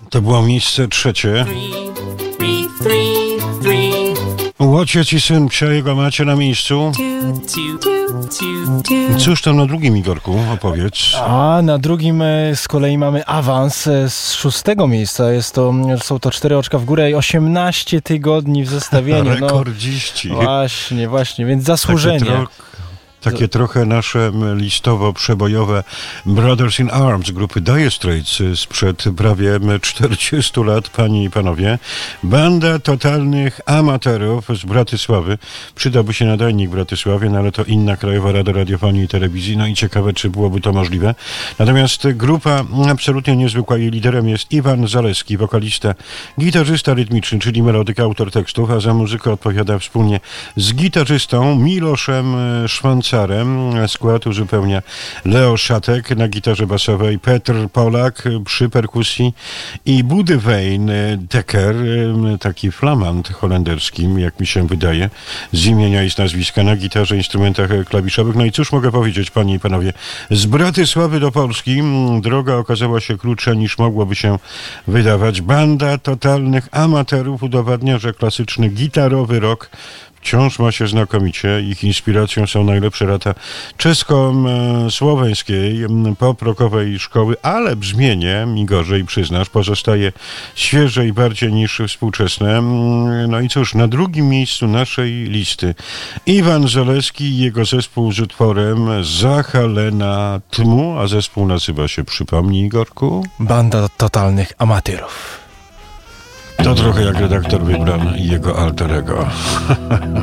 To było miejsce trzecie. Ojciec i syn, psia jego macie na miejscu. Cóż tam na drugim, Igorku, opowiedz. A na drugim z kolei mamy awans z 6. miejsca. Są to 4 oczka w górę i 18 tygodni w zestawieniu. Rekordziści. Właśnie, więc zasłużenie. Takie trochę nasze listowo-przebojowe Brothers in Arms grupy Dire Straits sprzed prawie 40 lat, panie i panowie. Banda totalnych amatorów z Bratysławy. Przydałby się nadajnik w Bratysławie, no ale to inna Krajowa Rada Radiofonii i Telewizji. No i ciekawe, czy byłoby to możliwe. Natomiast grupa absolutnie niezwykła. Jej liderem jest Iwan Zaleski, wokalista, gitarzysta rytmiczny, czyli melodyk, autor tekstów, a za muzykę odpowiada wspólnie z gitarzystą Miloszem Szwancarem. Skład uzupełnia Leo Szatek na gitarze basowej, Petr Polak przy perkusji i Boudewijn Dekker, taki flamand holenderski, jak mi się wydaje, z imienia i z nazwiska, na gitarze, instrumentach klawiszowych. No i cóż mogę powiedzieć, panie i panowie, z Bratysławy do Polski droga okazała się krótsza niż mogłoby się wydawać. Banda totalnych amatorów udowadnia, że klasyczny gitarowy rock wciąż ma się znakomicie. Ich inspiracją są najlepsze lata czesko-słoweńskiej pop-rockowej szkoły, ale brzmienie, Igorze, i przyznasz, pozostaje świeże i bardziej niż współczesne. No i cóż, na drugim miejscu naszej listy Iwan Zaleski i jego zespół z utworem Zachalena Tmu, a zespół nazywa się, przypomnij, Igorku? Banda totalnych amatorów. To trochę jak redaktor Wybran i jego alter ego.